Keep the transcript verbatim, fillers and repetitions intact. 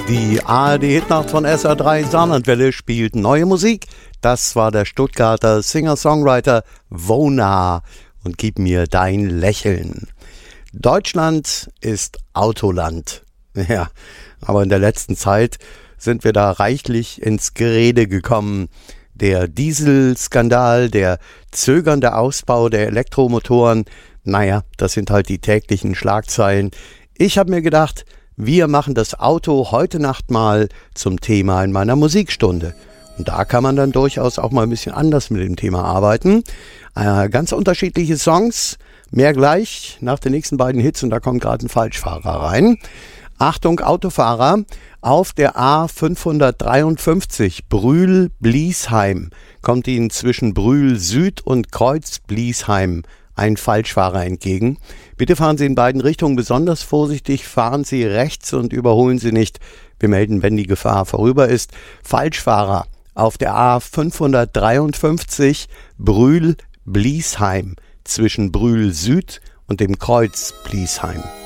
Die A R D-Hitnacht von S R drei Saarlandwelle spielt neue Musik. Das war der Stuttgarter Singer-Songwriter Wona und Gib mir dein Lächeln. Deutschland ist Autoland. Ja, aber in der letzten Zeit sind wir da reichlich ins Gerede gekommen. Der Dieselskandal, der zögernde Ausbau der Elektromotoren, naja, das sind halt die täglichen Schlagzeilen. Ich habe mir gedacht, wir machen das Auto heute Nacht mal zum Thema in meiner Musikstunde. Und da kann man dann durchaus auch mal ein bisschen anders mit dem Thema arbeiten. Äh, ganz unterschiedliche Songs, mehr gleich nach den nächsten beiden Hits und da kommt gerade ein Falschfahrer rein. Achtung, Autofahrer, auf der A fünfhundertdreiundfünfzig Brühl-Bliesheim kommt Ihnen zwischen Brühl Süd und Kreuz-Bliesheim ein Falschfahrer entgegen. Bitte fahren Sie in beiden Richtungen besonders vorsichtig, fahren Sie rechts und überholen Sie nicht. Wir melden, wenn die Gefahr vorüber ist. Falschfahrer auf der A fünfhundertdreiundfünfzig Brühl-Bliesheim zwischen Brühl Süd und dem Kreuz Bliesheim.